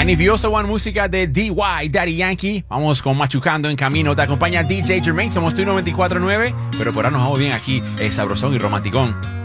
And if you also want música de DY, Daddy Yankee, vamos con Machucando en Camino. Te acompaña DJ Jermaine, somos tu 94.9, pero por ahora nos vamos bien aquí, sabrosón y romanticón.